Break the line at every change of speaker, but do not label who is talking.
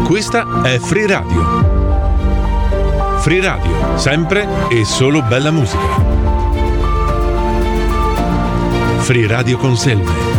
Questa è Free Radio. Free Radio, sempre e solo bella musica. Free Radio Conselve.